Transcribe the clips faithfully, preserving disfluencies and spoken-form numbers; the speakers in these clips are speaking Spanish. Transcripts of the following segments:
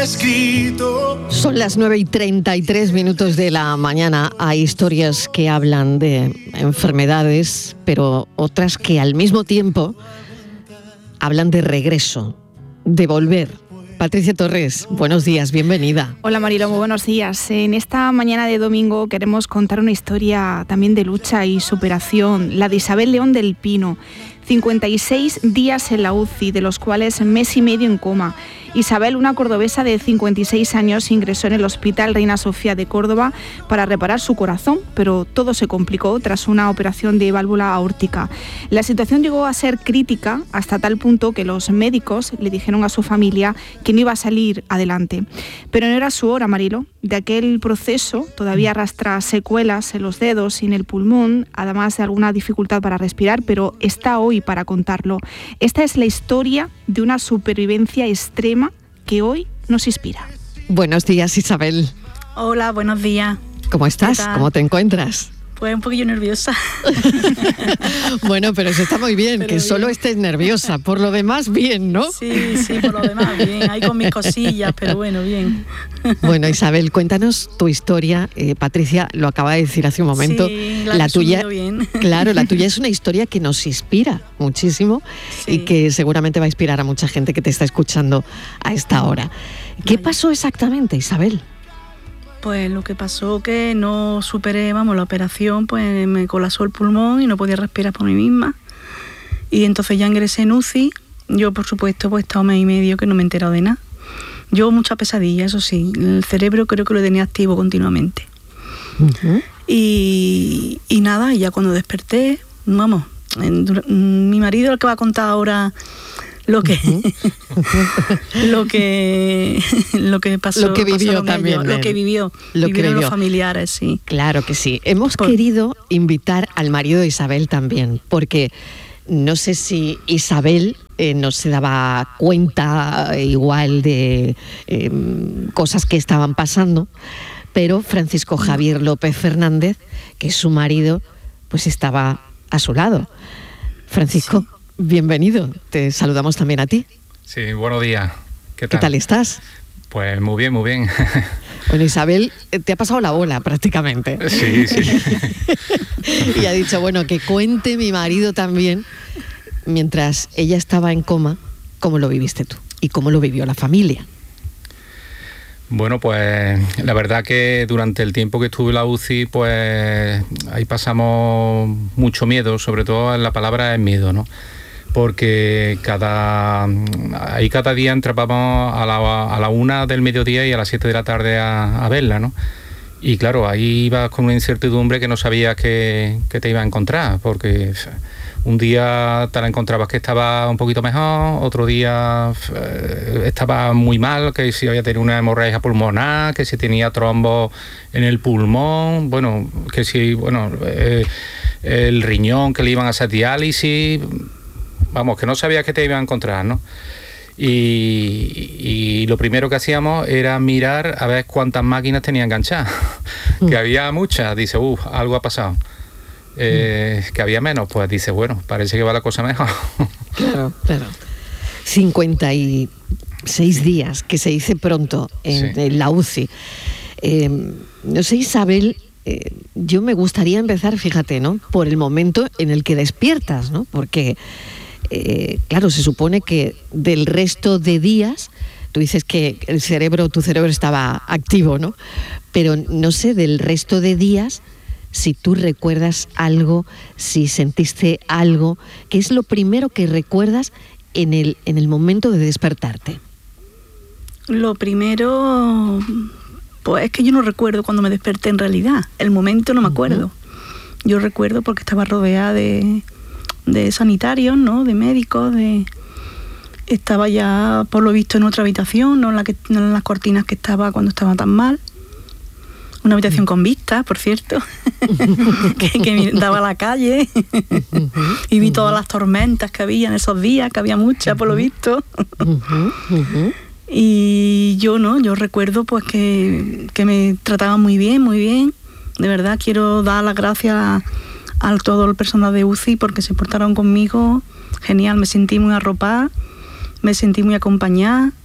escrito. Son las nueve y treinta y tres minutos de la mañana. Hay historias que hablan de enfermedades, pero otras que al mismo tiempo hablan de regreso, de volver. Patricia Torres, buenos días, bienvenida. Hola Marilo, muy buenos días. En esta mañana de domingo queremos contar una historia también de lucha y superación, la de Isabel León del Pino. cincuenta y seis días en la U C I, de los cuales mes y medio en coma. Isabel, una cordobesa de cincuenta y seis años, ingresó en el Hospital Reina Sofía de Córdoba para reparar su corazón, pero todo se complicó tras una operación de válvula aórtica. La situación llegó a ser crítica hasta tal punto que los médicos le dijeron a su familia que no iba a salir adelante. Pero no era su hora, Marilo. De aquel proceso todavía arrastra secuelas en los dedos y en el pulmón, además de alguna dificultad para respirar, pero está hoy para contarlo. Esta es la historia de una supervivencia extrema que hoy nos inspira. Buenos días, Isabel. Hola, buenos días. ¿Cómo estás? ¿Cómo te encuentras? Pues un poquillo nerviosa. Bueno, pero eso está muy bien, pero que bien. Solo estés nerviosa. Por lo demás, bien, ¿no? Sí, sí, por lo demás, bien. Ahí con mis cosillas, pero bueno, bien. Bueno, Isabel, cuéntanos tu historia. Eh, Patricia lo acaba de decir hace un momento. Sí, la, la tuya, bien. Claro, la tuya es una historia que nos inspira muchísimo, sí. Y que seguramente va a inspirar a mucha gente que te está escuchando a esta hora. ¿Qué vale. pasó exactamente, Isabel? Pues lo que pasó que no superé, vamos, la operación, pues me colapsó el pulmón y no podía respirar por mí misma. Y entonces ya ingresé en U C I. Yo, por supuesto, pues he estado un mes y medio que no me he enterado de nada. Yo mucha pesadilla, eso sí. El cerebro creo que lo tenía activo continuamente. Uh-huh. Y, y nada, y ya cuando desperté, vamos, en, mi marido es el que va a contar ahora lo que uh-huh. lo que lo que pasó, lo que vivió también ellos, lo que vivió lo que vivió los familiares, sí. Claro que sí. Hemos Por... querido invitar al marido de Isabel también, porque no sé si Isabel eh, no se daba cuenta eh, igual de eh, cosas que estaban pasando, pero Francisco Javier López Fernández, que es su marido, pues estaba a su lado. Francisco, sí. Bienvenido, te saludamos también a ti. Sí, buenos días. ¿Qué tal? ¿Qué tal estás? Pues muy bien, muy bien. Bueno, Isabel, te ha pasado la bola prácticamente. Sí, sí. Y ha dicho, bueno, que cuente mi marido también, mientras ella estaba en coma, cómo lo viviste tú y cómo lo vivió la familia. Bueno, pues la verdad que durante el tiempo que estuve en la U C I, pues ahí pasamos mucho miedo, sobre todo en la palabra es miedo, ¿no? Porque cada ahí cada día entrábamos a la, a la una del mediodía y a las siete de la tarde a, a verla, ¿no? Y claro, ahí ibas con una incertidumbre que no sabías que, que te iba a encontrar, porque un día te la encontrabas que estaba un poquito mejor, otro día eh, estaba muy mal, que si había tenido una hemorragia pulmonar, que si tenía trombo en el pulmón, bueno, que si, bueno, eh, el riñón, que le iban a hacer diálisis, vamos, que no sabías que te iba a encontrar, ¿no? Y, y lo primero que hacíamos era mirar a ver cuántas máquinas tenía enganchadas, mm. que había muchas, dice, uff, algo ha pasado. Eh, mm. Que había menos, pues dice, bueno, parece que va la cosa mejor. Claro, claro. cincuenta y seis días, que se dice pronto en, sí. en la U C I. Eh, no sé, Isabel, eh, yo me gustaría empezar, fíjate, ¿no? Por el momento en el que despiertas, ¿no? Porque Eh, claro, se supone que del resto de días, tú dices que el cerebro, tu cerebro estaba activo, ¿no? Pero no sé, del resto de días, si tú recuerdas algo, si sentiste algo, ¿qué es lo primero que recuerdas en el, en el momento de despertarte? Lo primero, pues es que yo no recuerdo cuando me desperté en realidad, el momento no me acuerdo. Uh-huh. Yo recuerdo porque estaba rodeada de... de sanitarios, ¿no? De médicos, de estaba ya por lo visto en otra habitación, no en la que no en las cortinas que estaba cuando estaba tan mal. Una habitación con vista, por cierto, que, que daba a la calle y vi todas las tormentas que había en esos días, que había muchas por lo visto. Y yo no, yo recuerdo pues que, que me trataban muy bien, muy bien. De verdad quiero dar las gracias a, a todo el personal de U C I porque se portaron conmigo genial, me sentí muy arropada, me sentí muy acompañada.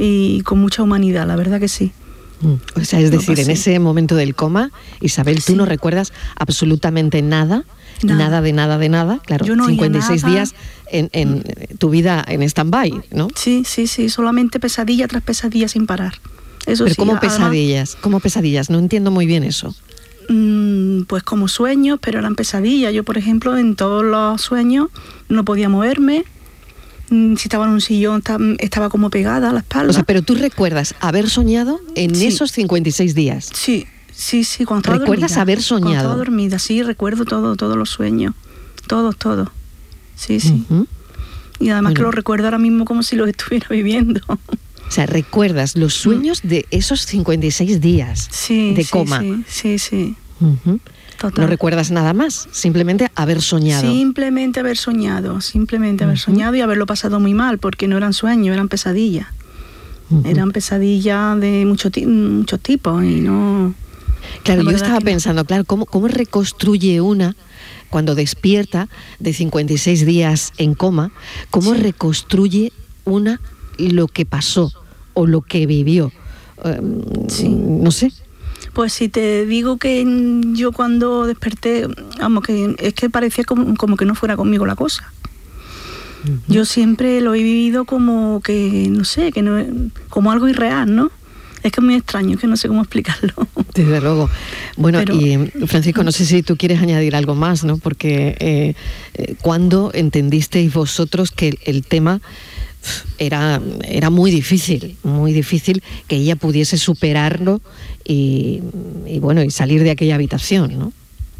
y con mucha humanidad, la verdad que sí. Mm. O sea, es decir, en ese momento del coma, Isabel, tú sí. no recuerdas absolutamente nada, nada, nada de nada de nada, claro, yo no cincuenta y seis nada. días en, en mm. tu vida en stand-by, ¿no? Sí, sí, sí, solamente pesadilla tras pesadilla sin parar. Eso Pero sí, ¿cómo además, pesadillas? ¿Cómo pesadillas? No entiendo muy bien eso. Pues como sueños, pero eran pesadillas. Yo, por ejemplo, en todos los sueños no podía moverme. Si estaba en un sillón, estaba como pegada a la espalda. O sea, pero tú recuerdas haber soñado en sí. esos cincuenta y seis días. Sí, sí, sí. Cuando estaba ¿Recuerdas dormida, haber soñado? Cuando estaba dormida, sí, recuerdo todo, todos los sueños. Todos, todos. Sí, sí. Uh-huh. Y además bueno. que lo recuerdo ahora mismo como si los estuviera viviendo. O sea, recuerdas los sueños de esos cincuenta y seis días sí, de sí, coma. Sí, sí, sí. Uh-huh. No recuerdas nada más, simplemente haber soñado. Simplemente haber soñado, simplemente uh-huh. haber soñado y haberlo pasado muy mal, porque no eran sueños, eran pesadillas. Uh-huh. Eran pesadillas de muchos muchos tipos y no... Claro, yo estaba pensando, no. claro, ¿cómo, ¿cómo reconstruye una cuando despierta de cincuenta y seis días en coma? ¿Cómo sí. reconstruye una lo que pasó o lo que vivió? Uh, sí. No sé. Pues si te digo que yo cuando desperté, vamos, que es que parecía como, como que no fuera conmigo la cosa. Uh-huh. Yo siempre lo he vivido como que, no sé, que no, como algo irreal, ¿no? Es que es muy extraño, que no sé cómo explicarlo. Desde luego. Bueno, Pero, y Francisco, no sé si tú quieres añadir algo más, ¿no? Porque eh, eh, ¿cuándo entendisteis vosotros que el, el tema era, era muy difícil, muy difícil que ella pudiese superarlo y, y bueno, y salir de aquella habitación, ¿no?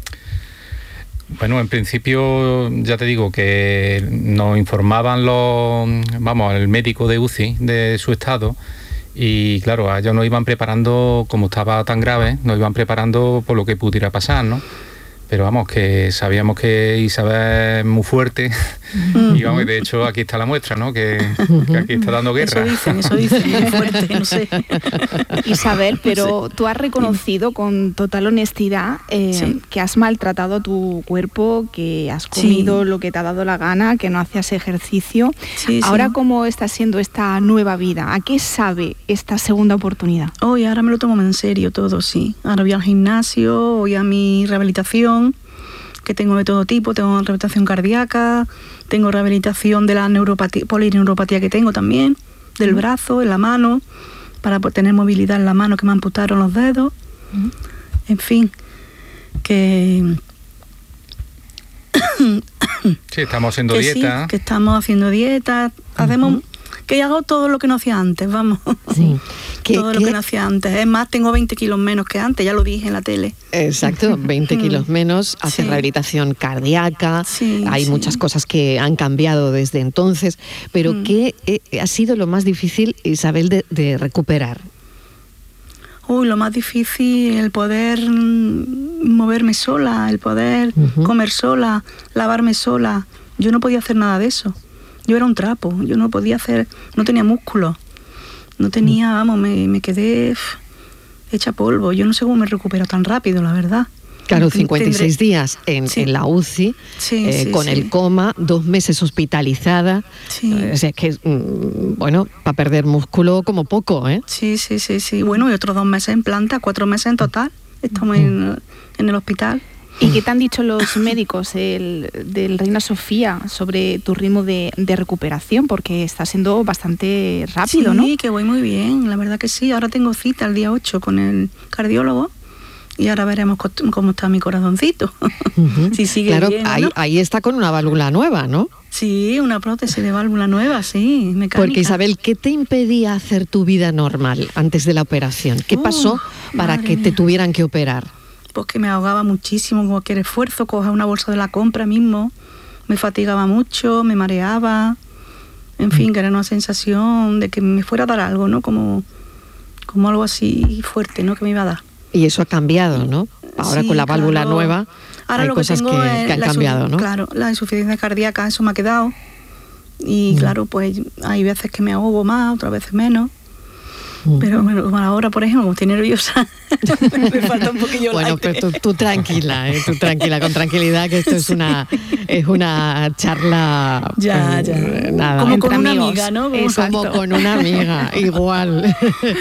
Bueno, en principio ya te digo que nos informaban los, vamos, el médico de U C I de su estado y claro, a ellos nos iban preparando, como estaba tan grave, nos iban preparando por lo que pudiera pasar, ¿no? Pero vamos, que sabíamos que Isabel es muy fuerte uh-huh. y vamos, de hecho aquí está la muestra, ¿no? Que, que aquí está dando guerra. Eso dicen, eso dicen, muy fuerte, no sé. Isabel, pero tú has reconocido con total honestidad eh, sí. que has maltratado tu cuerpo, que has comido sí. lo que te ha dado la gana, que no hacías ejercicio. Sí, ahora, sí. ¿cómo está siendo esta nueva vida? ¿A qué sabe esta segunda oportunidad? Hoy, oh, ahora me lo tomo en serio todo, sí. Ahora voy al gimnasio, voy a mi rehabilitación, que tengo de todo tipo, tengo rehabilitación cardíaca, tengo rehabilitación de la neuropatía, polineuropatía que tengo también, del uh-huh. brazo, en la mano, para tener movilidad en la mano, que me amputaron los dedos, uh-huh. en fin, que... sí, estamos haciendo que dieta. Sí, que estamos haciendo dieta, uh-huh. hacemos... que hago todo lo que no hacía antes, vamos. Sí. ¿Qué, todo ¿qué? lo que no hacía antes. Es más, tengo veinte kilos menos que antes, ya lo dije en la tele. Exacto, veinte kilos menos, hace sí. rehabilitación cardíaca, sí, hay sí. muchas cosas que han cambiado desde entonces, pero mm. ¿qué eh, ha sido lo más difícil, Isabel, de, de recuperar? Uy, lo más difícil, el poder moverme sola, el poder uh-huh. comer sola, lavarme sola. Yo no podía hacer nada de eso. Yo era un trapo, yo no podía hacer, no tenía músculo, no tenía, vamos, me, me quedé pff, hecha polvo. Yo no sé cómo me recupero tan rápido, la verdad. Claro, cincuenta y seis Tendré... días en, sí. en la U C I, sí, eh, sí, con sí. el coma, dos meses hospitalizada. Sí. O sea, es que, bueno, para perder músculo como poco, ¿eh? Sí, sí, sí, sí. Bueno, y otros dos meses en planta, cuatro meses en total. Estamos mm. en, en el hospital. ¿Y qué te han dicho los médicos el, del Reina Sofía sobre tu ritmo de, de recuperación? Porque está siendo bastante rápido, sí, ¿no? Sí, que voy muy bien, la verdad que sí. Ahora tengo cita el día ocho con el cardiólogo y ahora veremos cómo está mi corazoncito. Uh-huh. Si sigue claro, bien, ahí, ¿no? ahí está con una válvula nueva, ¿no? Sí, una prótesis de válvula nueva, sí, mecánica. Porque Isabel, ¿qué te impedía hacer tu vida normal antes de la operación? ¿Qué uh, pasó para que mía. te tuvieran que operar? Pues que me ahogaba muchísimo con cualquier esfuerzo, coger una bolsa de la compra mismo, me fatigaba mucho, me mareaba, en fin, que era una sensación de que me fuera a dar algo, ¿no? Como, como algo así fuerte, ¿no? Que me iba a dar. Y eso ha cambiado, ¿no? Ahora sí, con la válvula claro. nueva Ahora hay lo cosas que, que, que han cambiado, ¿no? Claro, la insuficiencia cardíaca, eso me ha quedado. Y mm. claro, pues hay veces que me ahogo más, otras veces menos. Pero bueno, como ahora, por ejemplo, como estoy nerviosa, me falta un poquillo el Bueno, aire. pero tú, tú tranquila, ¿eh? Tú tranquila, con tranquilidad, que esto es una es una charla... Ya, ya. eh, nada. Como Entre con una amigos. amiga, ¿no? Como- Exacto. Como con una amiga, igual.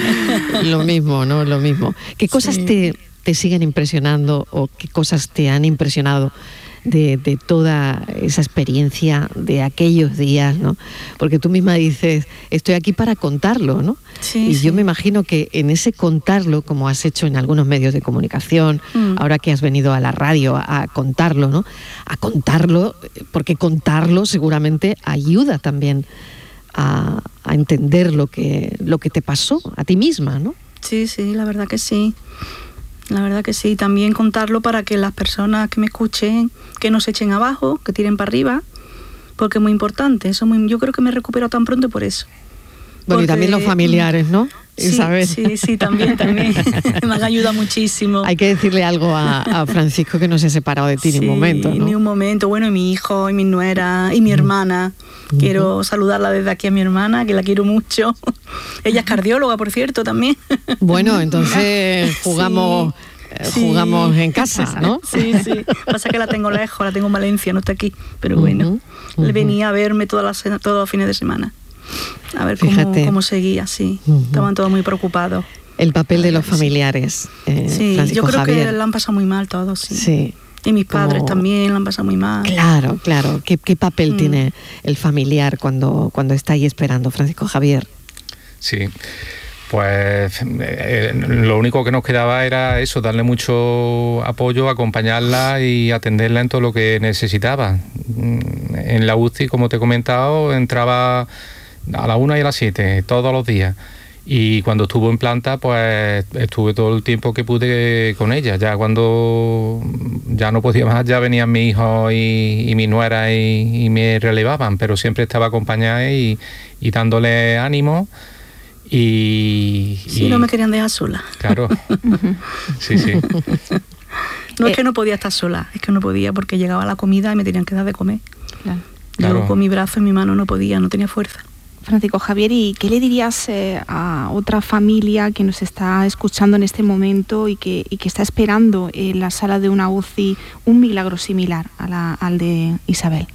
Lo mismo, ¿no? Lo mismo. ¿Qué cosas Sí. te, te siguen impresionando o qué cosas te han impresionado de, de toda esa experiencia de aquellos días, ¿no? Porque tú misma dices, estoy aquí para contarlo, ¿no? Sí, y sí. yo me imagino que en ese contarlo, como has hecho en algunos medios de comunicación, Mm. ahora que has venido a la radio a, a contarlo, ¿no? A contarlo, porque contarlo seguramente ayuda también a, a entender lo que, lo que te pasó a ti misma, ¿no? Sí, sí, la verdad que sí. La verdad que sí. También contarlo para que las personas que me escuchen, que no se echen abajo, que tiren para arriba, porque es muy importante. Eso muy, yo creo que me he recuperado tan pronto por eso. Bueno, y Porque- también los familiares, ¿no? Sí, Isabel. sí, sí, también, también. Me han ayudado muchísimo. Hay que decirle algo a, a Francisco, que no se ha separado de ti ni Sí, un momento, ¿no? Ni un momento. Bueno, y mi hijo, y mi nuera, y mi hermana. Quiero saludarla desde aquí a mi hermana, que la quiero mucho. Ella es cardióloga, por cierto, también. Bueno, entonces jugamos, eh, Sí. jugamos en casa, ¿no? Sí, sí. Pasa que la tengo lejos, la tengo en Valencia, no está aquí. Pero bueno, Ujú, le ujú. venía a verme todas las, sema- todos los fines de semana. A ver cómo, Fíjate. cómo seguía, sí. Ujú. Estaban todos muy preocupados. El papel de los familiares, eh, Sí, Francisco yo creo Javier. que la han pasado muy mal todos, sí. Sí. Y mis padres Como- también la han pasado muy mal. Claro, claro. ¿Qué, qué papel Mm. tiene el familiar cuando, cuando está ahí esperando, Francisco Javier? Sí, pues eh, lo único que nos quedaba era eso, darle mucho apoyo, acompañarla y atenderla en todo lo que necesitaba. Mm, En la U C I, como te he comentado, entraba a la una y a las siete todos los días. Y cuando estuvo en planta, pues estuve todo el tiempo que pude con ella. Ya cuando ya no podía más, ya venían mis hijos y, y mi nuera y, y me relevaban, pero siempre estaba acompañada y, y dándole ánimo. Y, Sí, y- no me querían dejar sola. Claro. Sí, sí. No Eh. es que no podía estar sola, es que no podía porque llegaba la comida y me tenían que dar de comer. Claro. Claro. Yo con mi brazo en mi mano no podía, no tenía fuerza. Francisco Javier, ¿y qué le dirías eh, a otra familia que nos está escuchando en este momento y que, y que está esperando en la sala de una U C I un milagro similar a la- al de Isabel?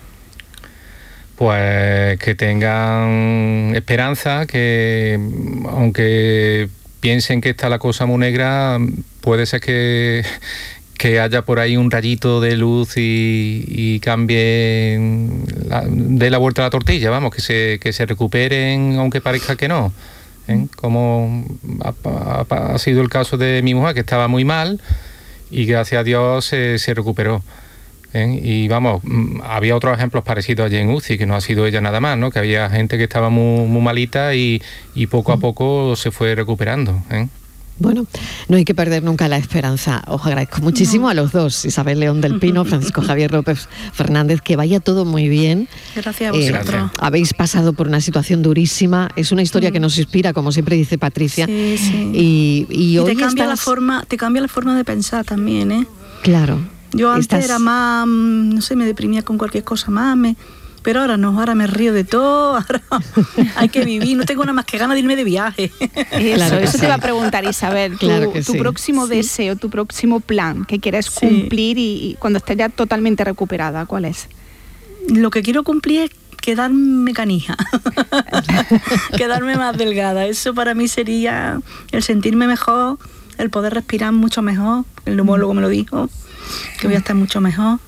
Pues que tengan esperanza, que aunque piensen que está la cosa muy negra, puede ser que, que haya por ahí un rayito de luz y, y cambie, la, dé la vuelta a la tortilla, vamos, que se, que se recuperen aunque parezca que no. ¿eh? Como ha, ha- ha sido el caso de mi mujer, que estaba muy mal y gracias a Dios se, se recuperó. ¿eh? Y vamos, mm, había otros ejemplos parecidos allí en U C I, que no ha sido ella nada más, ¿no? Que había gente que estaba muy, muy malita y, y poco a poco se fue recuperando. ¿eh? Bueno, no hay que perder nunca la esperanza. Os agradezco muchísimo a los dos, Isabel León del Pino, Francisco Javier López Fernández, que vaya todo muy bien. Gracias a Eh, vosotros. habéis pasado por una situación durísima. Es una historia que nos inspira, como siempre dice Patricia. Sí, sí. Y, y Y hoy te cambia la estás- forma, te cambia la forma de pensar también, ¿eh? Claro. Yo antes estás- era más, mm, no sé, me deprimía con cualquier cosa más, me, pero ahora no, ahora me río de todo, ahora hay que vivir, no tengo nada más que ganas de irme de viaje. Eso, Claro que eso sí. te iba a preguntar, Isabel. Tu, Claro que tu sí. próximo Sí. deseo, tu próximo plan que quieres Sí. cumplir y, y cuando estés ya totalmente recuperada, ¿cuál es? Lo que quiero cumplir es quedarme canija, quedarme más delgada. Eso para mí sería el sentirme mejor, el poder respirar mucho mejor. El neumólogo me lo dijo, que voy a estar mucho mejor.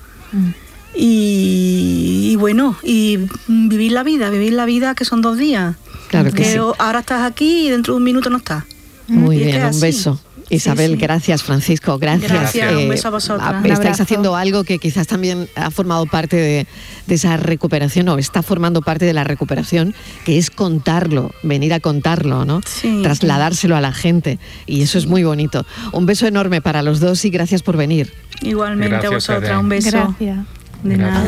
Y, y bueno, y vivir la vida, vivir la vida que son dos días. Claro que sí. o- ahora estás aquí y dentro de un minuto no estás. Muy Y es que bien, es un así. beso. Isabel, Sí, sí. gracias. Francisco, gracias. Gracias, un beso a vosotras. a- Un Estáis abrazo. haciendo algo que quizás también ha formado parte de, de esa recuperación, o está formando parte de la recuperación, que es contarlo, venir a contarlo, ¿no? Sí. Trasladárselo a la gente. Y eso es muy bonito. Un beso enorme para los dos y gracias por venir. Igualmente Gracias a a vosotras, ustedes. un beso. Gracias. De Gracias. nada.